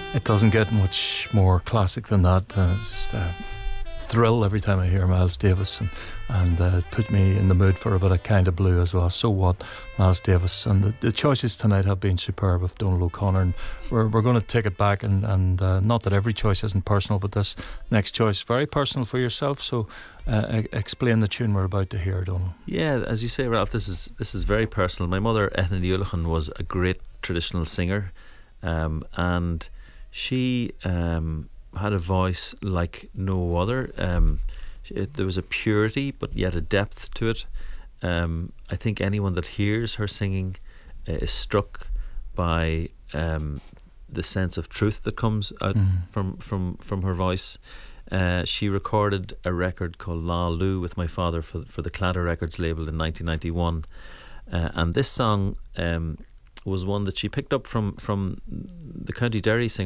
It doesn't get much more classic than that. It's just a thrill every time I hear Miles Davis, and it put me in the mood for a bit of Kind of Blue as well. So What, Miles Davis. And the choices tonight have been superb with Donald O'Connor, and we're going to take it back, and not that every choice isn't personal, but this next choice very personal for yourself. So explain the tune we're about to hear, Donald. Yeah, as you say, Ralph, this is very personal. My mother, Ethna Ullachan, was a great traditional singer, and she had a voice like no other. There was a purity, but yet a depth to it. I think anyone that hears her singing is struck by the sense of truth that comes out from her voice. She recorded a record called La Lu with my father for the Clatter Records label in 1991, and this song was one that she picked up from the County Derry singer